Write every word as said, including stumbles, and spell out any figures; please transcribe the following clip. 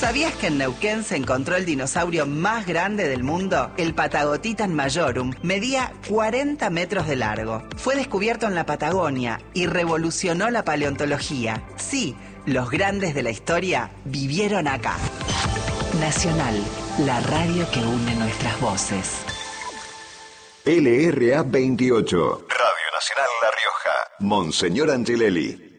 ¿Sabías que en Neuquén se encontró el dinosaurio más grande del mundo? El Patagotitan majorum medía cuarenta metros de largo. Fue descubierto en la Patagonia y revolucionó la paleontología. Sí, los grandes de la historia vivieron acá. Nacional, la radio que une nuestras voces. L R A veintiocho, Radio Nacional La Rioja, Monseñor Angelelli.